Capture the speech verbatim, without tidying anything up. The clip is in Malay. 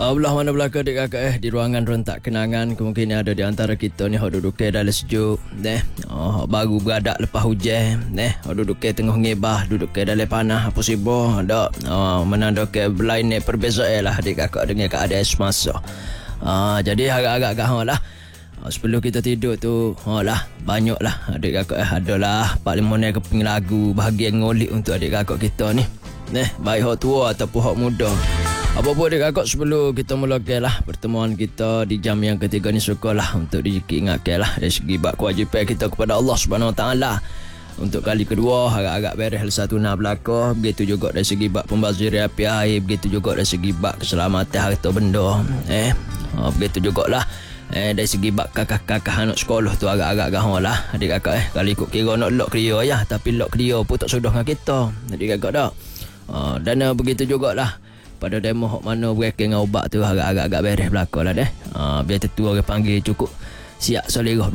Uh, belah mana belakang adik kakak eh di ruangan rentak kenangan, kemungkinan ada di antara kita ni hok duduk ke dalam sejuk neh, oh, baru beradak lepas hujan neh, hok duduk ke tengah ngebah, duduk ke dalam panas apa sibuk dak, oh, menanda ke belain ni perbezaan lah adik kakak dengan keadaan semasa. Uh, jadi agak-agak gah lah. Uh, sebelum kita tidur tu, oh lah banyak lah adik kakak eh adalah pak limon ni keping lagu bahagian ngolik untuk adik kakak kita ni. Neh, baik hok tua ataupun hok muda. Apa-apa adik kakak, sebelum kita mulakan lah pertemuan kita di jam yang ketiga ni, syukurlah untuk diingatkan lah dari segi bab kewajipan kita kepada Allah Subhanahu Wa Taala. Untuk kali kedua agak-agak beres satu nak berlaku. Begitu juga dari segi bab pembaziran api air, begitu juga dari segi bab keselamatan harta benda. Eh, oh, begitu jugalah eh dari segi bab kakak-kakak anak sekolah tu agak-agak gahor lah adik kakak eh. Kali ikut kira nak lock clear ya, tapi lock clear pun tak sudah dengan kita adik kakak dah. Oh, dan uh, begitu jugalah pada demo hok mana breaking dengan ubat tu agak-agak beres belakang lah deh. Uh, biar tetua orang panggil cukup siap selera